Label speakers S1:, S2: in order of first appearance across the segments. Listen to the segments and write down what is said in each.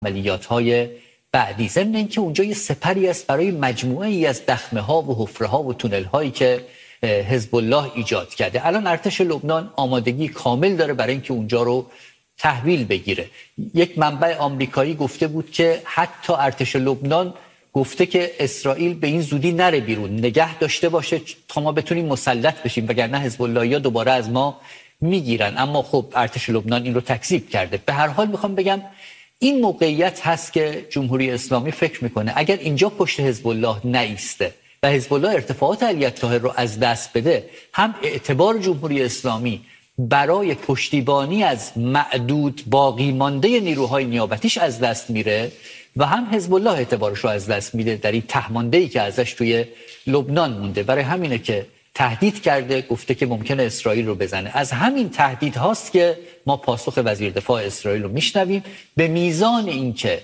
S1: عملیات‌های بعدی. ضمن اینکه اونجا یه سپری است برای مجموعه ای از دخمه‌ها و حفره‌ها و تونل‌هایی که حزب الله ایجاد کرده. الان ارتش لبنان آمادگی کامل داره برای اینکه اونجا رو تحویل بگیره. یک منبع آمریکایی گفته بود که حتی ارتش لبنان گفته که اسرائیل به این زودی نره بیرون، نگه داشته باشه تا ما بتونیم مسلط بشیم، وگرنه حزب اللهیا دوباره از ما میگیرن. اما خب ارتش لبنان این رو تکذیب کرده. به هر حال میخوام بگم این موقعیت هست که جمهوری اسلامی فکر میکنه اگر اینجا پشت حزب الله نایسته و حزب الله ارتفاعات علی الطاهر رو از دست بده، هم اعتبار جمهوری اسلامی برای پشتیبانی از معدود باقی مانده نیروهای نیابتیش از دست میره و هم حزب الله اعتبارش رو از دست میده در این تهمانده‌ای که ازش توی لبنان مونده. برای همینه که تهدید کرده، گفته که ممکنه اسرائیل رو بزنه. از همین تهدید هاست که ما پاسخ وزیر دفاع اسرائیل رو میشنویم. به میزان اینکه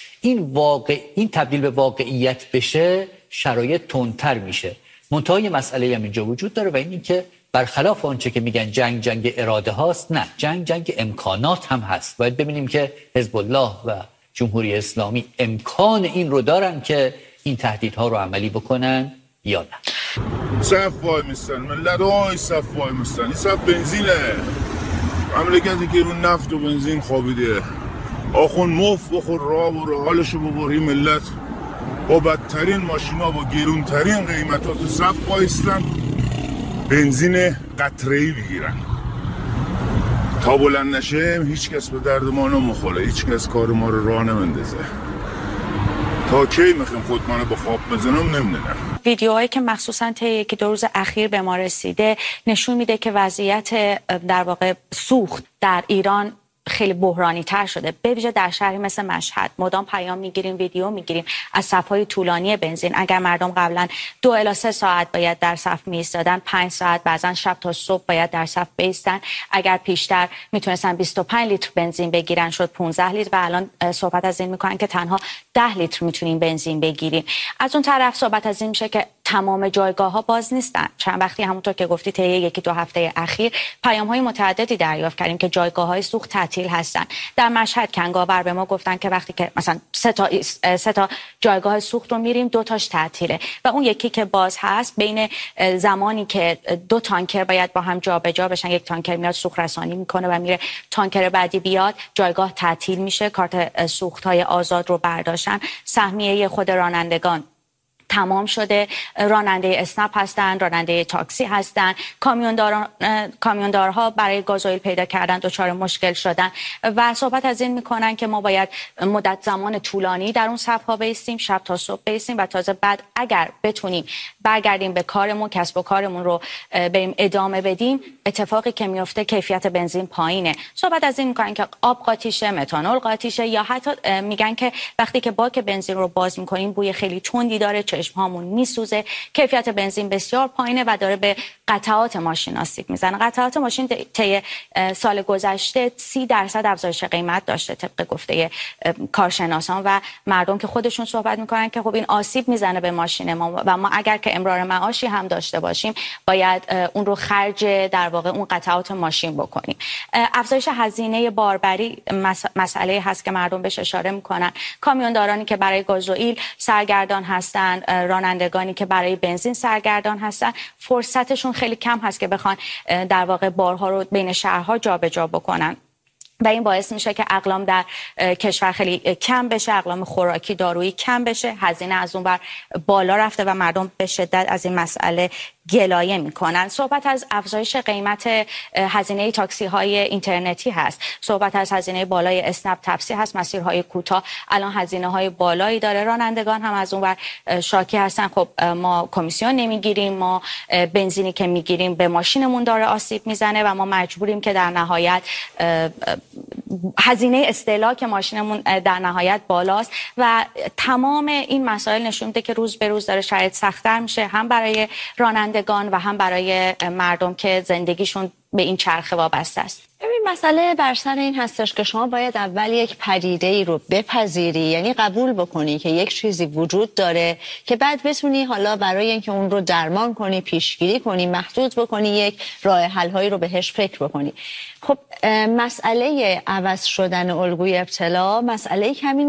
S1: این تبدیل به واقعیت بشه، شرایط تندتر میشه. منتهای مسئله هم اینجا وجود داره و این که برخلاف آنچه که میگن جنگ اراده هاست، نه، جنگ امکانات هم هست. باید ببینیم که حزب الله و جمهوری اسلامی امکان این رو دارن که این تهدیدها رو عملی بکنن یا نه.
S2: صف وای میستن ملت، های صف وای میستن. این صف بنزینه، مملکتی که رو نفت و بنزین خوابیده. آخون مف بخور راه و حالشو ببری. ملت با بدترین ماشینا با گرونترین قیمتا تو صف وایستن بنزین قطره‌ای بگیرن تا بلند نشه. هیچ کس به درد ما نمیخوره، هیچ کس کار ما رو راه نمیندازه. تا کی میخوام خود منو به خواب بزنم نمیدونم.
S3: ویدیوهایی که مخصوصا طی یکی دو روز اخیر به ما رسیده نشون میده که وضعیت در واقع سوخت در ایران خیلی بحرانی تر شده، به ویژه در شهری مثل مشهد. مدام پیام میگیریم، ویدیو میگیریم از صف‌های طولانی بنزین. اگر مردم قبلا 2 الی 3 ساعت باید در صف میایستادن، 5 ساعت، بعضا شب تا صبح باید در صف بایستن. اگر پیشتر میتونستن 25 لیتر بنزین بگیرن، شد 15 لیتر و الان صحبت از این میکنن که تنها 10 لیتر میتونیم بنزین بگیریم. از اون طرف صحبت از این میشه که تمام جایگاه ها باز نیستن. چند وقتی همونطور که گفتی طی یکی دو هفته اخیر پیام های متعددی دریافت کردیم که جایگاه های سوخت تعطیل هستن. در مشهد کنگاور به ما گفتن که وقتی که مثلا 3 تا جایگاه سوخت رو میریم 2 تاش تعطیله و اون یکی که باز هست بین زمانی که 2 تانکر باید با هم جابجا بشن، یک تانکر میاد سوخت رسانی میکنه و میره، تانکر بعدی بیاد، جایگاه تعطیل میشه، کارت سوخت های آزاد رو برداشتن. سهمیه خود رانندگان تمام شده، راننده اسنپ هستن، راننده تاکسی هستن، کامیوندارها برای گازوئیل پیدا کردن دچار مشکل شدن و صحبت از این میکنن که ما باید مدت زمان طولانی در اون صف‌ها بایستیم، شب تا صبح بایستیم و تازه بعد اگر بتونیم برگردیم به کارمون، کسب و کارمون رو بریم ادامه بدیم، اتفاقی که میفته کیفیت بنزین پایینه. صحبت از این میکنن که آب قاطیشه، متانول قاطیشه، یا حتی میگن که وقتی که باک بنزین رو باز میکنیم بوی خیلی تندی داره، چشم‌هامون میسوزه، کیفیت بنزین بسیار پایینه و داره به قطعات ماشین آسیب میزنه. قطعات ماشین طی سال گذشته 30% افزایش قیمت داشته طبق گفته کارشناسان و مردم که خودشون صحبت میکنن که خب این آسیب میزنه به ماشین ما و ما اگر که امرار معاشی هم داشته باشیم باید اون رو خرج در واقع اون قطعات ماشین بکنیم. افزایش هزینه باربری مسئله هست که مردم بهش اشاره میکنن. کامیوندارانی که برای گازوئیل سرگردان هستن، رانندگانی که برای بنزین سرگردان هستن، فرصتشون خیلی کم هست که بخوان در واقع بارها رو بین شهرها جابجا بکنن و این باعث میشه که اقلام در کشور خیلی کم بشه، اقلام خوراکی دارویی کم بشه، هزینه از اون بر بالا رفته و مردم به شدت از این مسئله گلایه میکنن. صحبت از افزایش قیمت هزینه تاکسی های اینترنتی هست، صحبت از هزینه بالای اسنپ تپسی هست، مسیرهای کوتاه الان هزینه های بالایی داره، رانندگان هم از اون ور شاکی هستن خب ما کمیسیون نمیگیریم، ما بنزینی که میگیریم به ماشینمون داره آسیب میزنه و ما مجبوریم که در نهایت هزینه استهلاک ماشینمون در نهایت بالاست و تمام این مسائل نشون میده که روز به روز داره شرایط سخت‌تر میشه، هم برای رانندگان و هم برای مردم که زندگیشون به این چرخه وابسته است.
S4: ببین مسئله بر سر این هستش که شما باید اول یک پدیده ای رو بپذیری، یعنی قبول بکنی که یک چیزی وجود داره که بعد بتونی حالا برای اینکه اون رو درمان کنی، پیشگیری کنی، محدود بکنی، یک راه حل هایی رو بهش فکر بکنی. خب مسئله عوض شدن الگوی ابتلا مسئله کمی